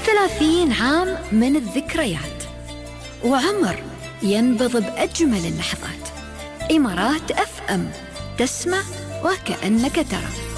30 عام من الذكريات وعمر ينبض بأجمل اللحظات. إمارات FM، تسمع وكأنك ترى.